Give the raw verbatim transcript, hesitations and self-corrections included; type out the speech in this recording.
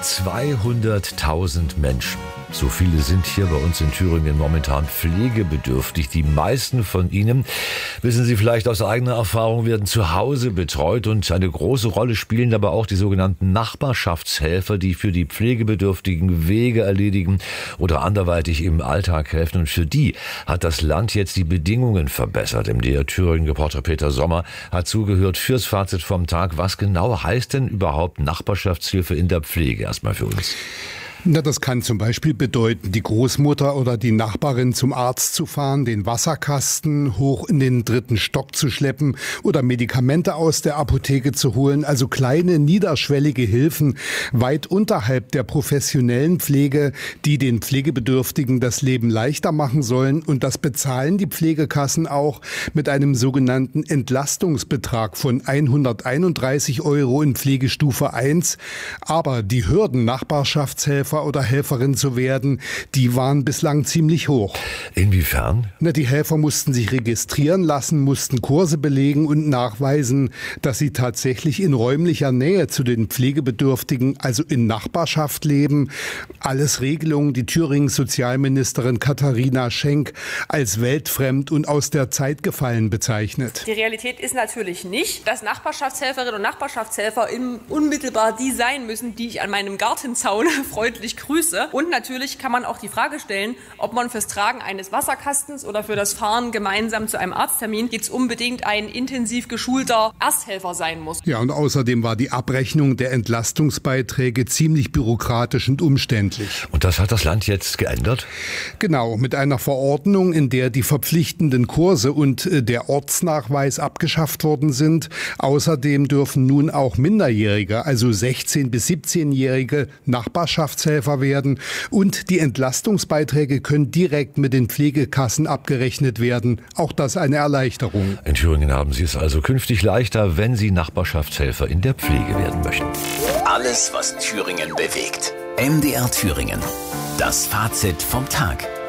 zweihunderttausend Menschen. So viele sind hier bei uns in Thüringen momentan pflegebedürftig. Die meisten von ihnen, wissen Sie vielleicht aus eigener Erfahrung, werden zu Hause betreut. Und eine große Rolle spielen dabei auch die sogenannten Nachbarschaftshelfer, die für die Pflegebedürftigen Wege erledigen oder anderweitig im Alltag helfen. Und für die hat das Land jetzt die Bedingungen verbessert. M D R Thüringen-Reporter Peter Sommer hat zugehört fürs Fazit vom Tag. Was genau heißt denn überhaupt Nachbarschaftshilfe in der Pflege? Erstmal für uns. Na, das kann zum Beispiel bedeuten, die Großmutter oder die Nachbarin zum Arzt zu fahren, den Wasserkasten hoch in den dritten Stock zu schleppen oder Medikamente aus der Apotheke zu holen. Also kleine, niederschwellige Hilfen weit unterhalb der professionellen Pflege, die den Pflegebedürftigen das Leben leichter machen sollen. Und das bezahlen die Pflegekassen auch mit einem sogenannten Entlastungsbetrag von hunderteinunddreißig Euro in Pflegestufe eins. Aber die Hürden, Nachbarschaftshelfer oder Helferin zu werden, die waren bislang ziemlich hoch. Inwiefern? Na, die Helfer mussten sich registrieren lassen, mussten Kurse belegen und nachweisen, dass sie tatsächlich in räumlicher Nähe zu den Pflegebedürftigen, also in Nachbarschaft leben. Alles Regelungen, die Thürings Sozialministerin Katharina Schenk als weltfremd und aus der Zeit gefallen bezeichnet. Die Realität ist natürlich nicht, dass Nachbarschaftshelferinnen und Nachbarschaftshelfer unmittelbar die sein müssen, die ich an meinem Gartenzaun freundlich grüße. Und natürlich kann man auch die Frage stellen, ob man fürs Tragen eines Wasserkastens oder für das Fahren gemeinsam zu einem Arzttermin jetzt unbedingt ein intensiv geschulter Ersthelfer sein muss. Ja, und außerdem war die Abrechnung der Entlastungsbeiträge ziemlich bürokratisch und umständlich. Und das hat das Land jetzt geändert? Genau, mit einer Verordnung, in der die verpflichtenden Kurse und der Ortsnachweis abgeschafft worden sind. Außerdem dürfen nun auch Minderjährige, also sechzehn- bis siebzehnjährige Nachbarschaftshelfer werden und die Entlastungsbeiträge können direkt mit den Pflegekassen abgerechnet werden. Auch das eine Erleichterung. In Thüringen haben Sie es also künftig leichter, wenn Sie Nachbarschaftshelfer in der Pflege werden möchten. Alles, was Thüringen bewegt. M D R Thüringen. Das Fazit vom Tag.